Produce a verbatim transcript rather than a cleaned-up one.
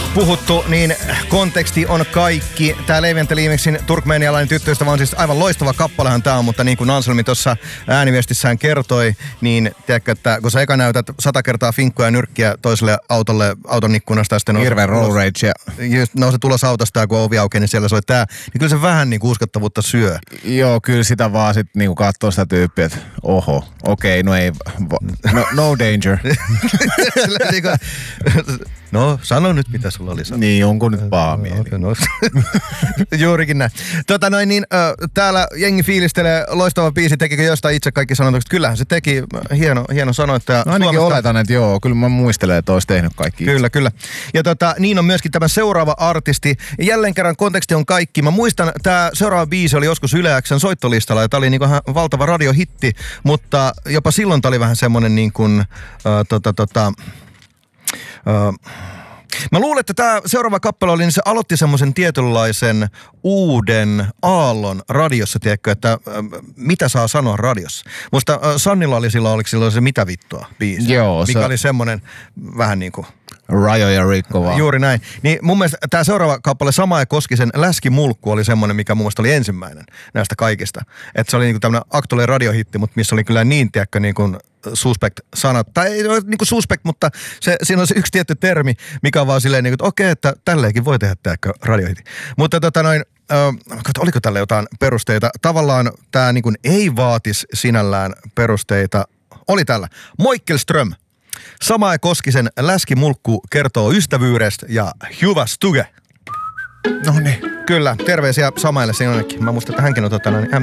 puhuttu, niin konteksti on kaikki. Tää Leviant Limexin turkmeenialainen tyttöystävä on siis aivan loistava kappalehan tää on, mutta niin kuin Anselmi tuossa ääniviestissään kertoi, niin tiedätkö, että kun sä eka näytät sata kertaa finkkuja ja nyrkkiä toiselle autolle auton ikkunasta ja sitten hirveän road rage. Just nouset ulos autosta ja kun ovi aukeaa, niin siellä soi tää. Niin kyllä se vähän niin kuin uskottavuutta syö. Joo, kyllä sitä vaan sit niinku katsoo sitä tyyppiä, että oho, okei, okay, no ei, no, no danger. No, sano nyt, mitä sulla oli sanoa. Niin, onko nyt paha mieli? Okay, no. Juurikin näin. Tota noin niin, äh, täällä jengi fiilistelee, loistava biisi, tekikö jostain itse kaikki sanotukset? Kyllähän se teki, hieno, hieno sanoittaja. No ainakin Suomesta oletan, että joo, kyllä mä muistelen, että olisi tehnyt kaikki itse. Kyllä, kyllä. Ja tota, niin on myöskin tämä seuraava artisti. Ja jälleen kerran konteksti on kaikki. Mä muistan, tämä seuraava biisi oli joskus Yle X:n soittolistalla, ja tää oli niinku valtava radiohitti, mutta jopa silloin tää oli vähän semmonen niin kuin, äh, tota, tota, Uh, mä luulen, että tämä seuraava kappale oli, niin se aloitti semmoisen tietynlaisen uuden aallon radiossa, tiedätkö, että äh, mitä saa sanoa radiossa. Musta äh, Sannilla oli silloin, oliko silloin se mitä vittua biisi, joo, mikä se oli semmoinen vähän niin kuin rajoja rikkovaa. Juuri näin. Niin mun mielestä tämä seuraava kappale Sama ja Koskisen Läskimulkku oli semmoinen, mikä mun mielestä oli ensimmäinen näistä kaikista. Että se oli niinku tämmöinen aktuaalinen radiohitti, mutta missä oli kyllä niin, tiedätkö, niin kuin suspect-sanat. Tai ei ole niin kuin suspect, mutta se, siinä on se yksi tietty termi, mikä on vaan silleen, niin kuin, että okei, että tälleenkin voi tehdä tiedätkö, radiohitti. Mutta tota noin, äh, oliko tälle jotain perusteita? Tavallaan tämä niin kuin ei vaatisi sinällään perusteita. Oli tällä. Moikkel Ström. Sama ja Koskisen Läskimulkku kertoo ystävyydestä ja hyvä stuge. No niin. Kyllä, terveisiä Samaille sinnekin. Mä muistan, että hänkin on tota,